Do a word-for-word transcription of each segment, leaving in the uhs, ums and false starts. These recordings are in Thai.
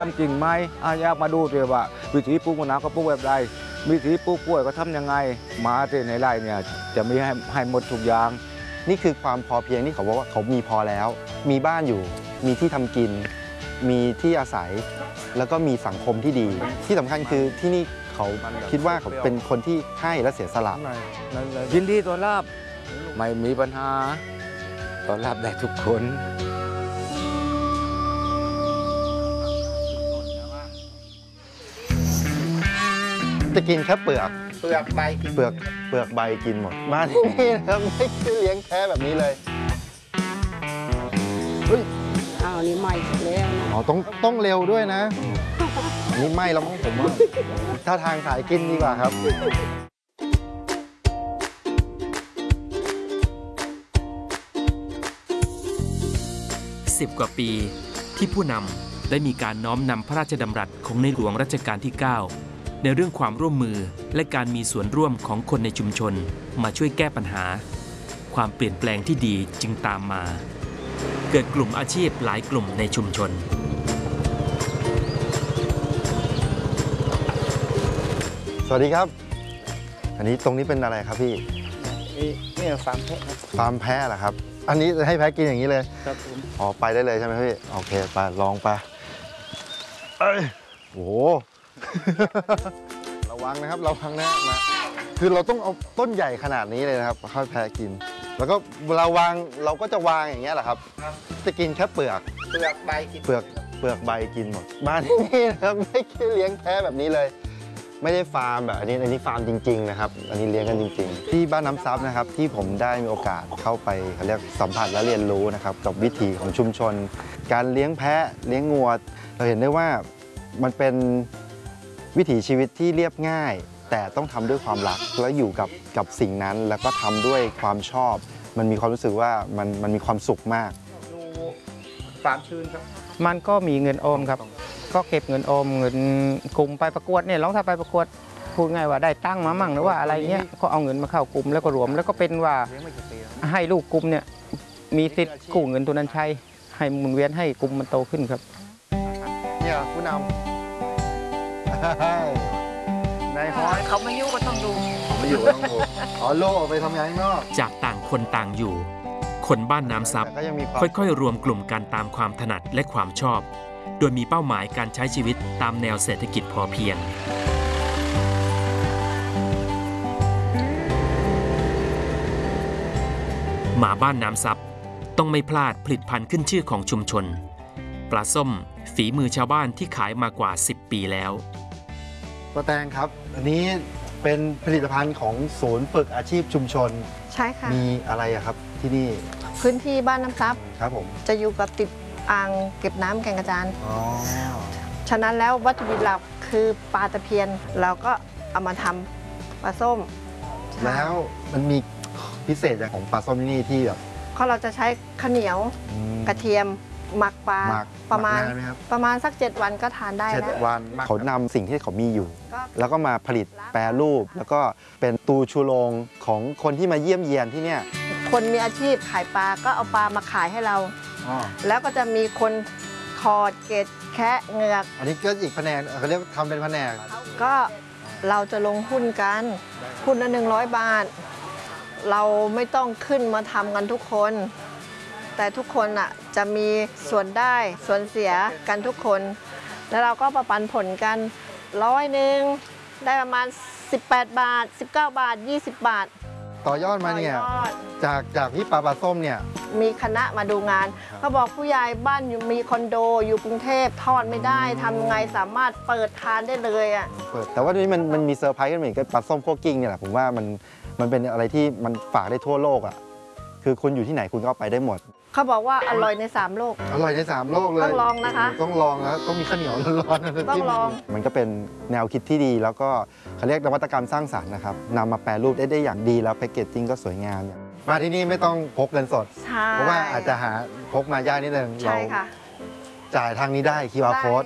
ทำจริงไหมอาอยากมาดูเลยว่าวิธีปลูกมะนาวก็ปลูกแบบใดวิธีปลูกกล้วยก็ทำยังไงมาที่ในไร่เนี่ยจะมีให้ให้หมดทุกอย่างนี่คือความพอเพียงที่เขาบอกว่าเขามีพอแล้วมีบ้านอยู่มีที่ทำกินมีที่อาศัยแล้วก็มีสังคมที่ดีที่สำคัญคือที่นี่เขาคิดว่าเขาเป็นคนที่ให้และเสียสละยินดีต้อนรับไม่มีปัญหาต้อนรับได้ทุกคนจะกินแค่เปลือกเปลือกใบเปลือกเปลือกใบกินหมดมาที่นี่นะครับไม่คือเลี้ยงแพ้แบบนี้เลยเฮ้ยอ้าวนี่ใหม่แล้วนะอ๋อต้องต้องเร็วด้วยนะอันนี้ไม่แล้วมั้งผมว่าถ้าทางสายกินดีกว่าครับสิบกว่าปีที่ผู้นำได้มีการน้อมนำพระราชดำรัสของในหลวงรัชกาลที่เก้าในเรื่องความร่วมมือและการมีส่วนร่วมของคนในชุมชนมาช่วยแก้ปัญหาความเปลี่ยนแปลงที่ดีจึงตามมาเกิดกลุ่มอาชีพหลายกลุ่มในชุมชนสวัสดีครับอันนี้ตรงนี้เป็นอะไรครับพี่นี่ฟาร์มแพะฟาร์มแพะเหรอครับอันนี้ให้แพะกินอย่างนี้เลยครับผมอ๋อไปได้เลยใช่ไหมพี่โอเคไปลองไปเอ้ยโอ้ระวังนะครับระวังนะมาคือเราต้องเอาต้นใหญ่ขนาดนี้เลยนะครับให้แพะกินแล้วก็เราวางเราก็จะวางอย่างเงี้ยแหละครับจะกินแค่เปลือกเปลือกใบกินเปลือกเปลือกใบกินหมดบ้านที่นี่นะครับไม่ได้เลี้ยงแพะแบบนี้เลยไม่ได้ฟาร์มแบบอันนี้อันนี้ฟาร์มจริงๆนะครับอันนี้เลี้ยงกันจริงๆที่บ้านน้ำซับนะครับที่ผมได้มีโอกาสเข้าไปเขาเรียกสัมผัสและเรียนรู้นะครับกับวิถีของชุมชนการเลี้ยงแพะเลี้ยงงัวเราเห็นได้ว่ามันเป็นวิถีชีวิตที่เรียบง่ายแต่ต้องทำด้วยความรักและอยู่กับกับสิ่งนั้นแล้วก็ทำด้วยความชอบมันมีความรู้สึกว่ามันมันมีความสุขมากดูฟาร์มชื่นครับมันก็มีเงินออมครับก็เก็บเงินออมเงินกลุ่มไปประกวดเนี่ยร้องถ้าไปประกวดพูดง่ายว่าได้ตั้งมามั่งหรือว่าอะไรเงี้ยก็เอาเงินมาเข้ากลุ่มแล้วก็รวมแล้วก็เป็นว่าให้ลูกกลุ่มเนี่ยมีสิทธิ์กู้เงินตัวนั้นใช้ให้หมุนเวียนให้กลุ่มมันโตขึ้นครับเนี่ยผู้นำนายฮอยเขาไม่ยุ่งก็ต้องดูไม่อยู่ต้องดูอ๋อโลกไปทำงานข้างนอกจากต่างคนต่างอยู่คนบ้านน้ำซับค่อยๆรวมกลุ่มกันตามความถนัดและความชอบโดยมีเป้าหมายการใช้ชีวิตตามแนวเศรษฐกิจพอเพียงหมาบ้านน้ำซับต้องไม่พลาดผลิตภัณฑ์ขึ้นชื่อของชุมชนปลาส้มฝีมือชาวบ้านที่ขายมากว่าสิบปีแล้วป้าแตงครับอันนี้เป็นผลิตภัณฑ์ของศูนย์ฝึกอาชีพชุมชนใช่ค่ะมีอะไรอะครับที่นี่พื้นที่บ้านน้ำซับครับผมจะอยู่กับติดอ่างเก็บน้ำแก่งกระจานฉะนั้นแล้ววัตถุดิบหลักคือปลาตะเพียนเราก็เอามาทำปลาส้มแล้วมันมีพิเศษอย่างของปลาส้มที่นี่ที่แบบเขาเราจะใช้ข้าวเหนียวกระเทียมหมักปลาประมาณประมาณสักเจ็ดวันก็ทานได้แล้วเจ็ดวันเขานำสิ่งที่เขามีอยู่แล้วก็มาผลิตแปรรูปแล้วก็เป็นตูชูโรงของคนที่มาเยี่ยมเยียนที่เนี่ยคนมีอาชีพขายปลาก็เอาปลามาขายให้เราแล้วก็จะมีคนขอดเกล็ดแคะเหงือกอันนี้ก็อีกแผนกเขาเรียกทำเป็นแผนกก็เราจะลงหุ้นกันหุ้นละหนึ่งร้อยบาทเราไม่ต้องขึ้นมาทำกันทุกคนแต่ทุกคนอ่ะจะมีส่วนได้ส่วนเสียกันทุกคนแล้วเราก็ประปันผลกันร้อยหนึ่งได้ประมาณสิบแปดบาทสิบเก้าบาทยี่สิบบาทต่อยอดมาเนี่ยจากจากที่ปลาปลาส้มเนี่ยมีคณะมาดูงานเขาบอกผู้ใหญ่บ้านอยู่มีคอนโดอยู่กรุงเทพทอดไม่ได้ทำไงสามารถเปิดทานได้เลยอ่ะเปิดแต่ว่าทีนี้มันมันมีเซอร์ไพรส์กันเหมือนกับปลาส้มคั่วกิ้งเนี่ยแหละผมว่ามันมันเป็นอะไรที่มันฝากได้ทั่วโลกอ่ะคือคุณอยู่ที่ไหนคุณก็ไปได้หมดเขาบอกว่าอร่อยในสามโลกอร่อยในสามโลกเลยต้องลองนะคะต้องลองนะต้องมีข้าวเหนียวร้อนๆต้องลองมันก็เป็นแนวคิดที่ดีแล้วก็เขาเรียกนวัตกรรมสร้างสรรค์นะครับนำมาแปรรูปได้ได้อย่างดีแล้วแพคเกจจิ้งก็สวยงามมาที่นี่ไม่ต้องพกเงินสดเพราะว่าอาจจะหาพกมายากนิดนึงเราจ่ายทางนี้ได้ คิว อาร์ Code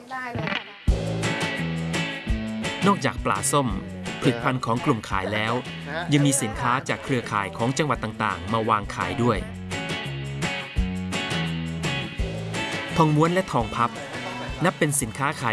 นอกจากปลาส้มผลิตภัณฑ์ของกลุ่มขายแล้วยังมีสินค้าจากเครือข่ายของจังหวัดต่างๆมาวางขายด้วยทองม้วนและทองพับนับเป็นสินค้าขาย